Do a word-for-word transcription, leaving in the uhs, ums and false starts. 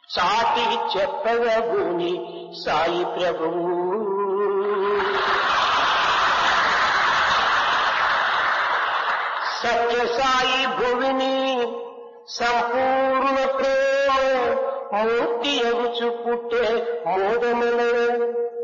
సాటి చెప్పవబోని సాయి ప్రభువు సత్య సాయి భువిని సంపూర్ణ ప్రేమ మూర్తి ఎగుచు పుట్టే మోదములను